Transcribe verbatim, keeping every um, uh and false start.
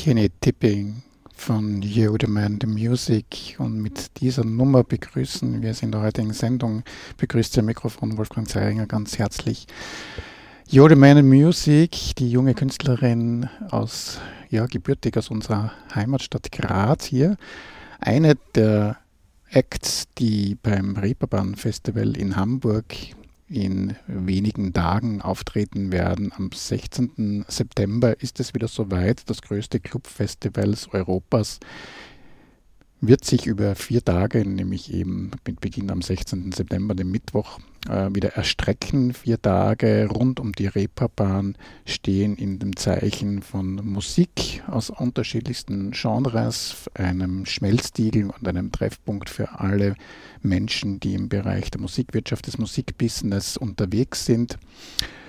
Skinny Tipping von Yo the Man the Music, und mit dieser Nummer begrüßen wir es in der heutigen Sendung. Begrüßt der Mikrofon Wolfgang Zeiringer ganz herzlich. Yo the Man the Music, die junge Künstlerin aus, ja, gebürtig aus unserer Heimatstadt Graz hier. Eine der Acts, die beim Reeperbahn Festival in Hamburg in wenigen Tagen auftreten werden. Am sechzehnten September ist es wieder soweit. Das größte Clubfestival Europas wird sich über vier Tage, nämlich eben mit Beginn am sechzehnten September, dem Mittwoch, äh, wieder erstrecken. Vier Tage rund um die Reeperbahn stehen in dem Zeichen von Musik aus unterschiedlichsten Genres, einem Schmelztiegel und einem Treffpunkt für alle Menschen, die im Bereich der Musikwirtschaft, des Musikbusiness unterwegs sind.